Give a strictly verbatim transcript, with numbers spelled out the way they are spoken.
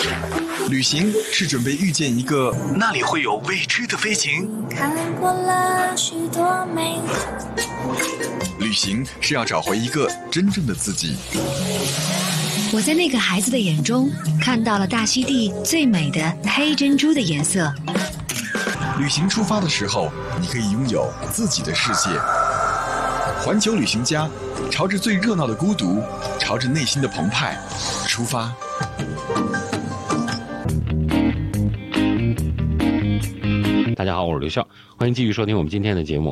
旅行是准备遇见一个那里会有未知的飞行， 看过了许多美好。 旅行是要找回一个真正的自己。 我在那个孩子的眼中看到了大溪地最美的黑珍珠的颜色。 旅行出发的时候，你可以拥有自己的世界。环球旅行家，朝着最热闹的孤独，朝着内心的澎湃出发。 大家好，我是刘笑，欢迎继续收听我们今天的节目。